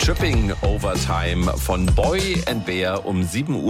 Tripping Overtime von Boy and Bear um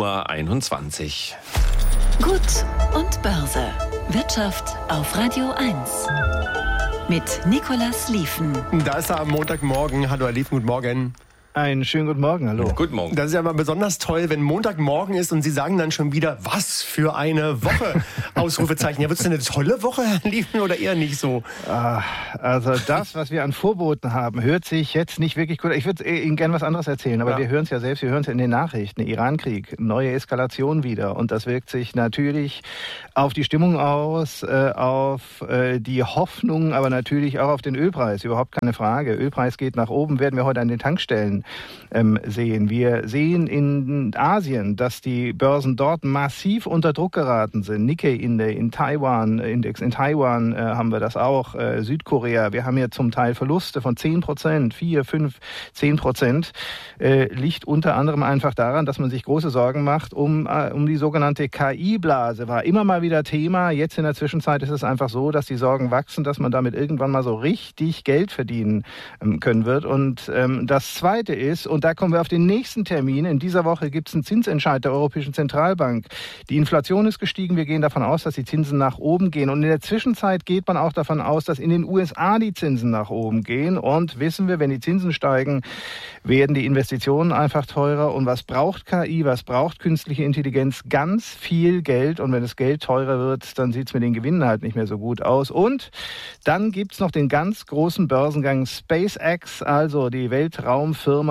7:21 Uhr. Gut und Börse. Wirtschaft auf Radio 1. Mit Nicolas Lieven. Da ist er am Montagmorgen. Hallo, Herr Lieven, guten Morgen. Einen schönen guten Morgen, hallo. Guten Morgen. Das ist ja mal besonders toll, wenn Montagmorgen ist und Sie sagen dann schon wieder, was für eine Woche, Ausrufezeichen. Ja, wird es eine tolle Woche, Herr Lieven, oder eher nicht so? Also das, was wir an Vorboten haben, hört sich jetzt nicht wirklich gut. Ich würde Ihnen gerne was anderes erzählen, aber wir hören es ja selbst, wir hören es in den Nachrichten. Irankrieg, neue Eskalation wieder. Und das wirkt sich natürlich auf die Stimmung aus, auf die Hoffnung, aber natürlich auch auf den Ölpreis. Überhaupt keine Frage. Ölpreis geht nach oben, werden wir heute an den Tankstellen sehen. Wir sehen in Asien, dass die Börsen dort massiv unter Druck geraten sind. Nikkei-Index in Taiwan haben wir das auch. Südkorea, wir haben hier zum Teil Verluste von 10%, 4, 5, 10%. Liegt unter anderem einfach daran, dass man sich große Sorgen macht um die sogenannte KI-Blase. War immer mal wieder Thema. Jetzt in der Zwischenzeit ist es einfach so, dass die Sorgen wachsen, dass man damit irgendwann mal so richtig Geld verdienen können wird. Und das Zweite ist, und da kommen wir auf den nächsten Termin, in dieser Woche gibt es einen Zinsentscheid der Europäischen Zentralbank. Die Inflation ist gestiegen, wir gehen davon aus, dass die Zinsen nach oben gehen. Und in der Zwischenzeit geht man auch davon aus, dass in den USA die Zinsen nach oben gehen. Und wissen wir, wenn die Zinsen steigen, werden die Investitionen einfach teurer. Und was braucht KI, was braucht künstliche Intelligenz? Ganz viel Geld. Und wenn das Geld teurer wird, dann sieht es mit den Gewinnen halt nicht mehr so gut aus. Und dann gibt es noch den ganz großen Börsengang SpaceX, also die Weltraumfirma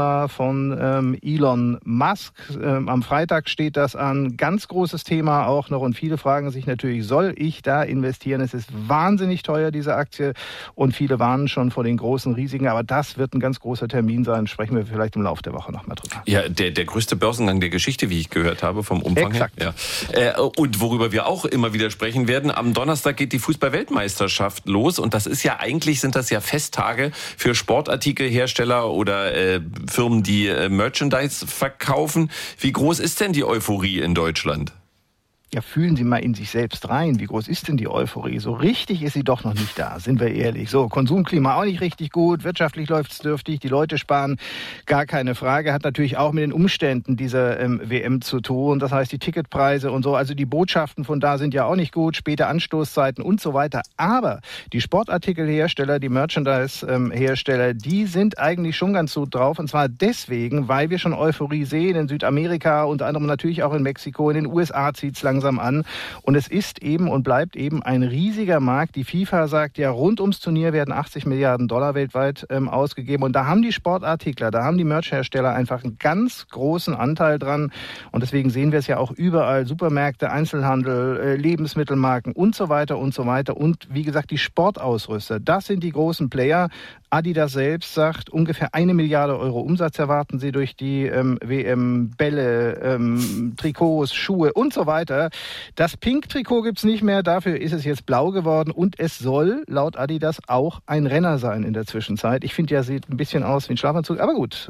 von Elon Musk. Am Freitag steht das an. Ganz großes Thema auch noch. Und viele fragen sich natürlich, soll ich da investieren? Es ist wahnsinnig teuer, diese Aktie. Und viele warnen schon vor den großen Risiken. Aber das wird ein ganz großer Termin sein. Sprechen wir vielleicht im Laufe der Woche nochmal drüber. Ja, der größte Börsengang der Geschichte, wie ich gehört habe, vom Umfang Exakt. her. Ja. Und worüber wir auch immer wieder sprechen werden, am Donnerstag geht die Fußball-Weltmeisterschaft los. Und das ist ja eigentlich, sind das ja Festtage für Sportartikelhersteller oder Firmen, die Merchandise verkaufen. Wie groß ist denn die Euphorie in Deutschland? Ja, fühlen Sie mal in sich selbst rein. Wie groß ist denn die Euphorie? So richtig ist sie doch noch nicht da, sind wir ehrlich. So, Konsumklima auch nicht richtig gut, wirtschaftlich läuft's dürftig, die Leute sparen, gar keine Frage. Hat natürlich auch mit den Umständen dieser WM zu tun. Das heißt, die Ticketpreise und so, also die Botschaften von da sind ja auch nicht gut, späte Anstoßzeiten und so weiter. Aber die Sportartikelhersteller, die Merchandise-Hersteller, die sind eigentlich schon ganz gut drauf. Und zwar deswegen, weil wir schon Euphorie sehen in Südamerika, unter anderem natürlich auch in Mexiko, in den USA zieht's langsam an. Und es ist eben und bleibt eben ein riesiger Markt. Die FIFA sagt ja, rund ums Turnier werden 80 Milliarden Dollar weltweit ausgegeben. Und da haben die Sportartikler, da haben die Merch-Hersteller einfach einen ganz großen Anteil dran. Und deswegen sehen wir es ja auch überall. Supermärkte, Einzelhandel, Lebensmittelmarken und so weiter und so weiter. Und wie gesagt, die Sportausrüster, das sind die großen Player. Adidas selbst sagt, ungefähr 1 Milliarde Euro Umsatz erwarten sie durch die WM, Bälle, Trikots, Schuhe und so weiter. Das Pink-Trikot gibt's nicht mehr, dafür ist es jetzt blau geworden und es soll laut Adidas auch ein Renner sein in der Zwischenzeit. Ich finde ja, sieht ein bisschen aus wie ein Schlafanzug, aber gut,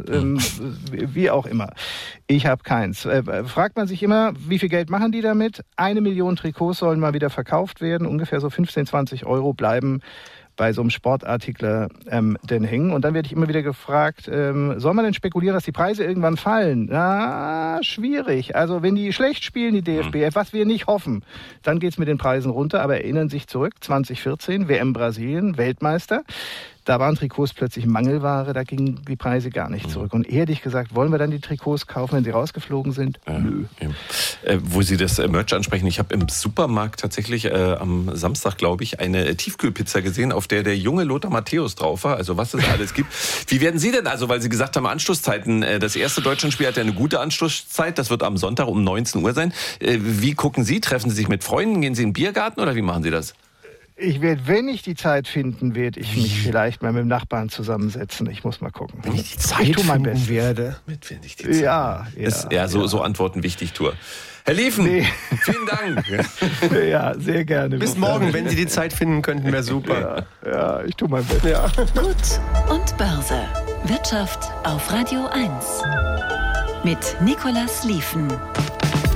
wie auch immer. Ich habe keins. Fragt man sich immer, wie viel Geld machen die damit? 1 Million Trikots sollen mal wieder verkauft werden, ungefähr so 15, 20 Euro bleiben bei so einem Sportartikler denn hängen. Und dann werde ich immer wieder gefragt, soll man denn spekulieren, dass die Preise irgendwann fallen? Na, schwierig. Also wenn die schlecht spielen, die DFB, was wir nicht hoffen, dann geht's mit den Preisen runter. Aber erinnern sich zurück, 2014, WM Brasilien, Weltmeister. Da waren Trikots plötzlich Mangelware, da gingen die Preise gar nicht zurück. Und ehrlich gesagt, wollen wir dann die Trikots kaufen, wenn sie rausgeflogen sind? Nö. Wo Sie das Merch ansprechen, ich habe im Supermarkt tatsächlich am Samstag, glaube ich, eine Tiefkühlpizza gesehen, auf der junge Lothar Matthäus drauf war, also was es alles gibt. Wie werden Sie denn, also weil Sie gesagt haben, Anstoßzeiten, das erste Deutschlandspiel hat ja eine gute Anstoßzeit, das wird am Sonntag um 19 Uhr sein. Wie gucken Sie? Treffen Sie sich mit Freunden? Gehen Sie in den Biergarten oder wie machen Sie das? Ich werde, wenn ich die Zeit finden, werde ich mich vielleicht mal mit dem Nachbarn zusammensetzen. Ich muss mal gucken. Wenn ich die Zeit finden werde. Wenn ich die Zeit so Antworten wichtig, Tour. Herr Lieven, vielen Dank. Ja, sehr gerne. Bis morgen, wenn Sie die Zeit finden könnten, wäre super. Ja, ich tue mein Bett. Ja. Gut und Börse. Wirtschaft auf Radio 1. Mit Nicolas Lieven.